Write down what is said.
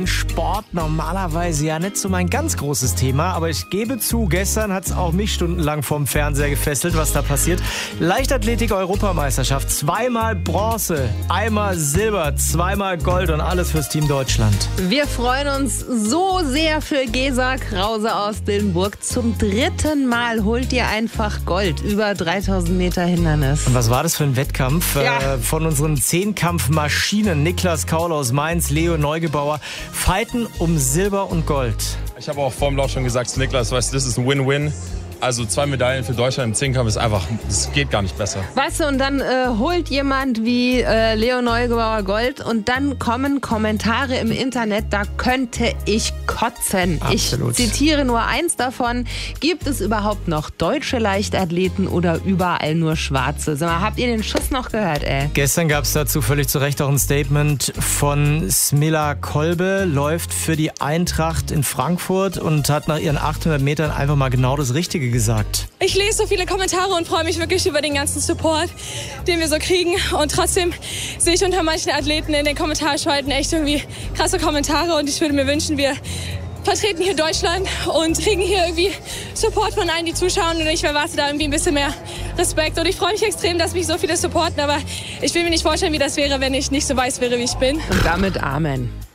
Sport normalerweise ja nicht so mein ganz großes Thema, aber ich gebe zu, gestern hat es auch mich stundenlang vorm Fernseher gefesselt, was da passiert. Leichtathletik-Europameisterschaft, 2-mal Bronze, einmal Silber, 2-mal Gold und alles fürs Team Deutschland. Wir freuen uns so sehr für Gesa Krause aus Dillenburg. Zum 3. Mal holt ihr einfach Gold über 3000 Meter Hindernis. Und was war das für ein Wettkampf? Ja. Von unseren 10-Kampfmaschinen, Niklas Kaul aus Mainz, Leo Neugebauer, fighten um Silber und Gold. Ich habe auch vor dem Lauf schon gesagt zu Niklas, weißt du, das ist ein Win-Win. Also 2 Medaillen für Deutschland im Zehnkampf ist einfach, das geht gar nicht besser. Weißt du, und dann holt jemand wie Leo Neugebauer Gold und dann kommen Kommentare im Internet, da könnte ich kotzen. Absolut. Ich zitiere nur eins davon. Gibt es überhaupt noch deutsche Leichtathleten oder überall nur Schwarze? Sag mal, habt ihr den Schuss noch gehört, ey? Gestern gab es dazu völlig zu Recht auch ein Statement von Smilla Kolbe, läuft für die Eintracht in Frankfurt und hat nach ihren 800 Metern einfach mal genau das Richtige gesagt. Ich lese so viele Kommentare und freue mich wirklich über den ganzen Support, den wir so kriegen. Und trotzdem sehe ich unter manchen Athleten in den Kommentarspalten echt irgendwie krasse Kommentare. Und ich würde mir wünschen, wir vertreten hier Deutschland und kriegen hier irgendwie Support von allen, die zuschauen. Und ich erwarte da irgendwie ein bisschen mehr Respekt. Und ich freue mich extrem, dass mich so viele supporten. Aber ich will mir nicht vorstellen, wie das wäre, wenn ich nicht so weiß wäre, wie ich bin. Und damit Amen.